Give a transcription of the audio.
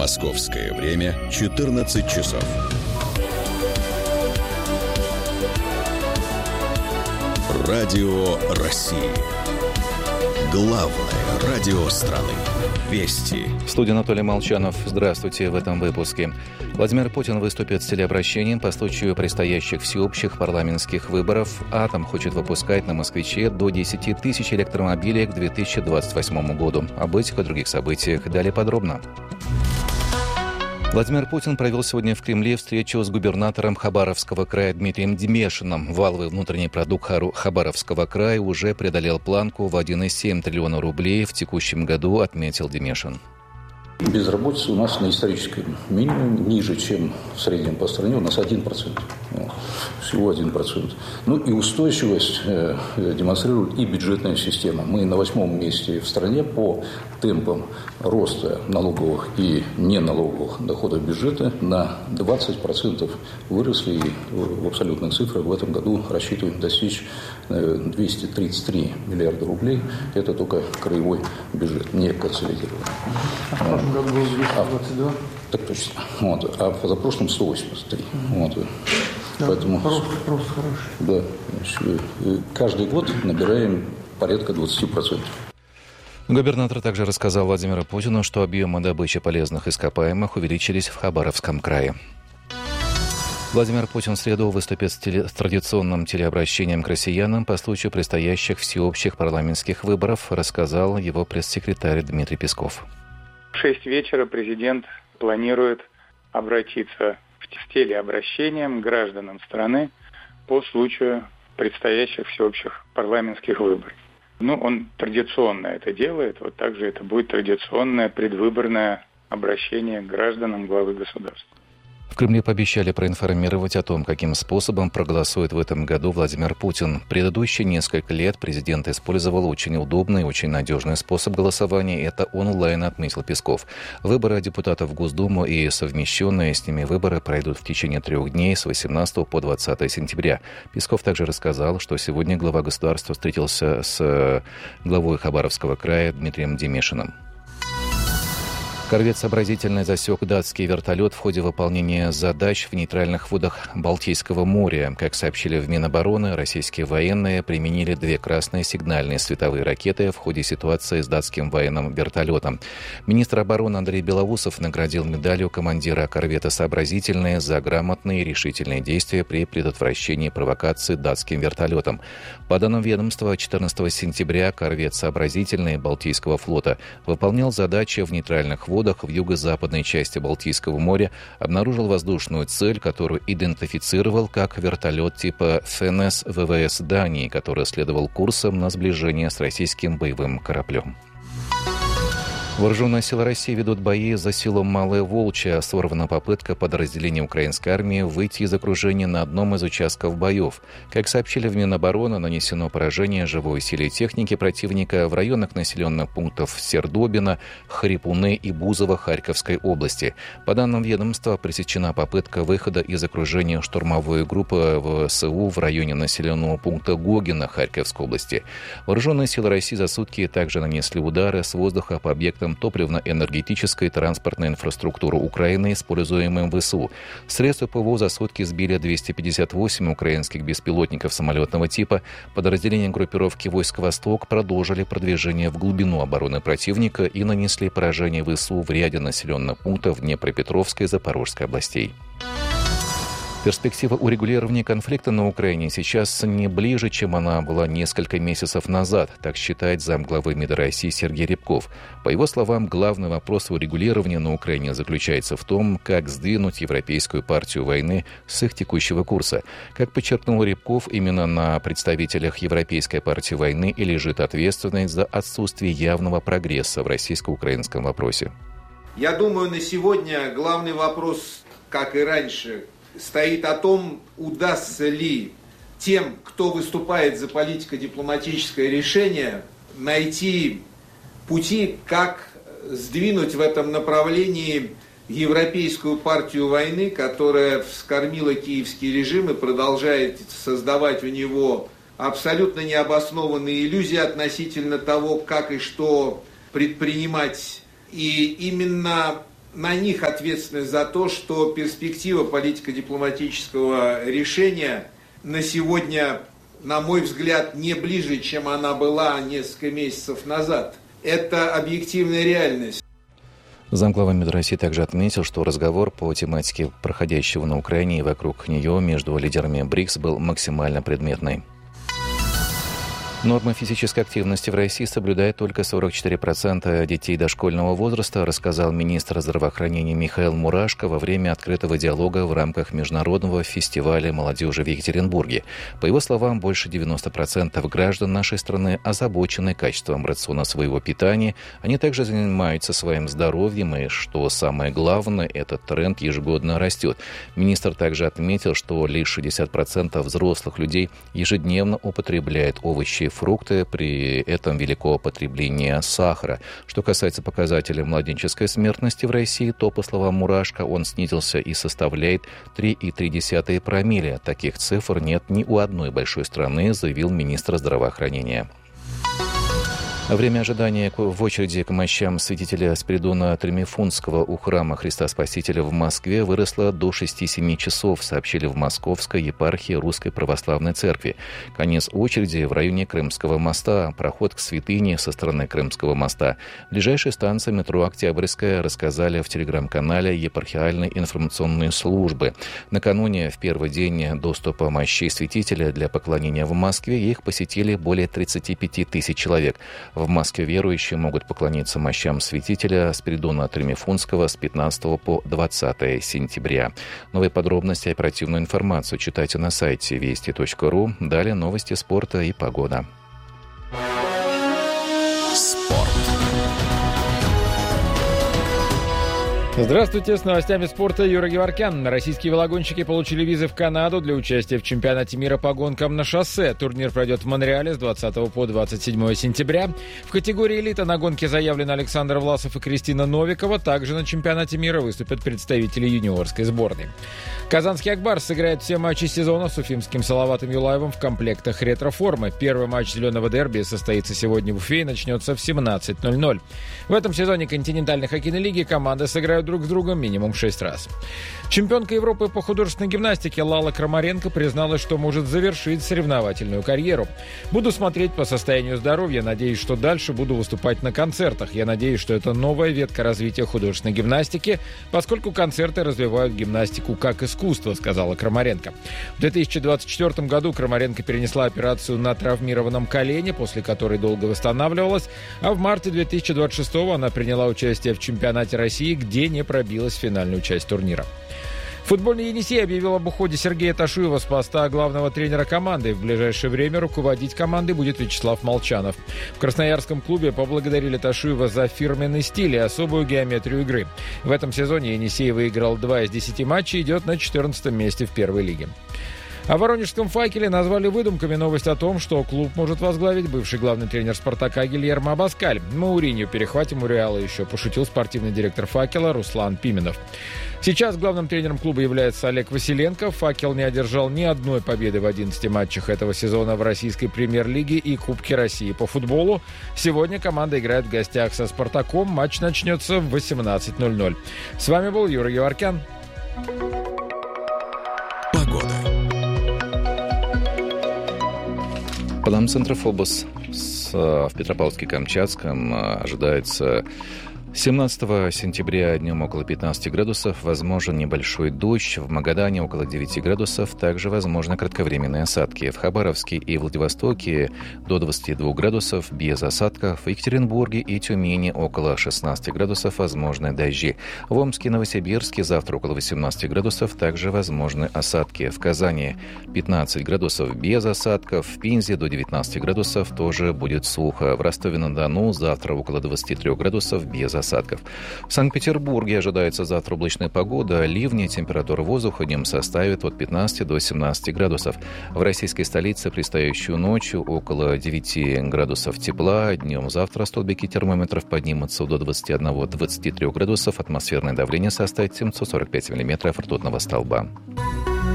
Московское время 14 часов. Радио России. Главное радио страны. Вести. В студии Анатолий Молчанов. Здравствуйте в этом выпуске. Владимир Путин выступит с телеобращением по случаю предстоящих всеобщих парламентских выборов. «Атом» хочет выпускать на «Москвиче» до 10 тысяч электромобилей к 2028 году. Об этих и других событиях далее подробно. Владимир Путин провел сегодня в Кремле встречу с губернатором Хабаровского края Дмитрием Демешиным. Валовый внутренний продукт Хабаровского края уже преодолел планку в 1,7 триллиона рублей в текущем году, отметил Демешин. Безработица у нас на историческом минимуме, ниже, чем в среднем по стране, у нас 1%. Всего 1%. Ну и устойчивость демонстрирует и бюджетная система. Мы на 8-м месте в стране по темпам роста налоговых и неналоговых доходов бюджета на 20% выросли. И в абсолютных цифрах в этом году рассчитываем достичь 233 миллиарда рублей. Это только краевой бюджет, не консолидированный. А в прошлом году было 222? Так точно. Вот. А в позапрошлом 183. Вот. Да, поэтому рост хороший. Да. Значит, каждый год набираем порядка 20%. Губернатор также рассказал Владимиру Путину, что объемы добычи полезных ископаемых увеличились в Хабаровском крае. Владимир Путин в среду выступит с традиционным телеобращением к россиянам по случаю предстоящих всеобщих парламентских выборов, рассказал его пресс-секретарь Дмитрий Песков. В 6 вечера президент планирует обратиться с телеобращением к гражданам страны по случаю предстоящих всеобщих парламентских выборов. Он традиционно это делает, вот также это будет традиционное предвыборное обращение к гражданам главы государства. В Кремле пообещали проинформировать о том, каким способом проголосует в этом году Владимир Путин. Предыдущие несколько лет президент использовал очень удобный и очень надежный способ голосования. Это онлайн, отметил Песков. Выборы депутатов в Госдуму и совмещенные с ними выборы пройдут в течение 3 дней с 18 по 20 сентября. Песков также рассказал, что сегодня глава государства встретился с главой Хабаровского края Дмитрием Демешиным. Корвет «Сообразительный» засек датский вертолет в ходе выполнения задач в нейтральных водах Балтийского моря. Как сообщили в Минобороны, российские военные применили 2 красные сигнальные световые ракеты в ходе ситуации с датским военным вертолетом. Министр обороны Андрей Белоусов наградил медалью командира корвета «Сообразительный» за грамотные и решительные действия при предотвращении провокации датским вертолетом. По данным ведомства, 14 сентября корвет «Сообразительный» Балтийского флота выполнял задачи в нейтральных водах в юго-западной части Балтийского моря, обнаружил воздушную цель, которую идентифицировал как вертолет типа ФНС ВВС Дании, который следовал курсом на сближение с российским боевым кораблем. Вооруженные силы России ведут бои за селом Малая Волчья. Сорвана попытка подразделения украинской армии выйти из окружения на одном из участков боев. Как сообщили в Минобороны, нанесено поражение живой силе техники противника в районах населенных пунктов Сердобина, Хрипуны и Бузово Харьковской области. По данным ведомства, пресечена попытка выхода из окружения штурмовой группы ВСУ в районе населенного пункта Гогино Харьковской области. Вооруженные силы России за сутки также нанесли удары с воздуха по объектам топливно-энергетической и транспортной инфраструктуры Украины, используемым ВСУ. Средства ПВО за сутки сбили 258 украинских беспилотников самолетного типа. Подразделения группировки войск «Восток» продолжили продвижение в глубину обороны противника и нанесли поражение ВСУ в ряде населенных пунктов Днепропетровской и Запорожской областей. Перспектива урегулирования конфликта на Украине сейчас не ближе, чем она была несколько месяцев назад, так считает замглавы МИДа России Сергей Рябков. По его словам, главный вопрос урегулирования на Украине заключается в том, как сдвинуть Европейскую партию войны с их текущего курса. Как подчеркнул Рябков, именно на представителях Европейской партии войны и лежит ответственность за отсутствие явного прогресса в российско-украинском вопросе. Я думаю, на сегодня главный вопрос, как и раньше, стоит о том, удастся ли тем, кто выступает за политико-дипломатическое решение, найти пути, как сдвинуть в этом направлении Европейскую партию войны, которая вскормила киевский режим и продолжает создавать у него абсолютно необоснованные иллюзии относительно того, как и что предпринимать. И именно на них ответственность за то, что перспектива политико-дипломатического решения на сегодня, на мой взгляд, не ближе, чем она была несколько месяцев назад. Это объективная реальность. Замглава МИД России также отметил, что разговор по тематике проходящего на Украине и вокруг нее между лидерами БРИКС был максимально предметный. Нормы физической активности в России соблюдает только 44% детей дошкольного возраста, рассказал министр здравоохранения Михаил Мурашко во время открытого диалога в рамках Международного фестиваля молодежи в Екатеринбурге. По его словам, больше 90% граждан нашей страны озабочены качеством рациона своего питания. Они также занимаются своим здоровьем, и, что самое главное, этот тренд ежегодно растет. Министр также отметил, что лишь 60% взрослых людей ежедневно употребляют овощи и фрукты, при этом велико потребление сахара. Что касается показателя младенческой смертности в России, то, по словам Мурашко, он снизился и составляет 3,3 промилле. Таких цифр нет ни у одной большой страны, заявил министр здравоохранения. Время ожидания в очереди к мощам святителя Спиридона Тремифунского у храма Христа Спасителя в Москве выросло до 6-7 часов, сообщили в Московской епархии Русской Православной Церкви. Конец очереди в районе Крымского моста, проход к святыне со стороны Крымского моста. Ближайшая станция метро Октябрьская, рассказали в телеграм-канале епархиальной информационной службы. Накануне, в первый день доступа мощей святителя для поклонения в Москве, их посетили более 35 тысяч человек. В Москве верующие могут поклониться мощам святителя Спиридона Тремифунского с 15 по 20 сентября. Новые подробности и оперативную информацию читайте на сайте вести.ру. Далее новости спорта и погода. Спорт. Здравствуйте, с новостями спорта Юра Геворкян. Российские велогонщики получили визы в Канаду для участия в чемпионате мира по гонкам на шоссе. Турнир пройдет в Монреале с 20 по 27 сентября. В категории элита на гонке заявлены Александр Власов и Кристина Новикова. Также на чемпионате мира выступят представители юниорской сборной. Казанский «Акбарс» сыграет все матчи сезона с уфимским Салаватом Юлаевым в комплектах ретро-формы. Первый матч «Зеленого дерби» состоится сегодня в Уфе и начнется в 17:00. В этом сезоне континентальной хоккейной лиги команды сыграют друг с другом минимум 6 раз. Чемпионка Европы по художественной гимнастике Лала Крамаренко призналась, что может завершить соревновательную карьеру. «Буду смотреть по состоянию здоровья. Надеюсь, что дальше буду выступать на концертах. Я надеюсь, что это новая ветка развития художественной гимнастики, поскольку концерты развивают гимнастику как искусство», — сказала Крамаренко. В 2024 году Крамаренко перенесла операцию на травмированном колене, после которой долго восстанавливалась, а в марте 2026 она приняла участие в чемпионате России, где не пробилась в финальную часть турнира. Футбольный «Енисей» объявил об уходе Сергея Ташуева с поста главного тренера команды. В ближайшее время руководить командой будет Вячеслав Молчанов. В красноярском клубе поблагодарили Ташуева за фирменный стиль и особую геометрию игры. В этом сезоне «Енисей» выиграл 2 из 10 матчей и идет на 14 месте в первой лиге. О воронежском «Факеле» назвали выдумками новость о том, что клуб может возглавить бывший главный тренер «Спартака» Гильермо Абаскаль. «Мауриньо перехватим у Реала еще», пошутил спортивный директор «Факела» Руслан Пименов. Сейчас главным тренером клуба является Олег Василенко. «Факел» не одержал ни одной победы в 11 матчах этого сезона в российской премьер-лиге и Кубке России по футболу. Сегодня команда играет в гостях со «Спартаком». Матч начнется в 18:00. С вами был Юрий Геворкян. Погода. По данным Центра ФОБОС, в Петропавловске-Камчатском ожидается 17 сентября днем около 15 градусов, возможен небольшой дождь. В Магадане около 9 градусов, также возможны кратковременные осадки. В Хабаровске и Владивостоке до 22 градусов без осадков. В Екатеринбурге и Тюмени около 16 градусов, возможны дожди. В Омске и Новосибирске завтра около 18 градусов, также возможны осадки. В Казани 15 градусов без осадков. В Пензе до 19 градусов тоже будет сухо. В Ростове-на-Дону завтра около 23 градусов без осадков. В Санкт-Петербурге ожидается завтра облачная погода, ливни, температура воздуха днем составит от 15 до 17 градусов. В российской столице предстоящую ночью около 9 градусов тепла, днем завтра столбики термометров поднимутся до 21-23 градусов, атмосферное давление составит 745 миллиметров ртутного столба.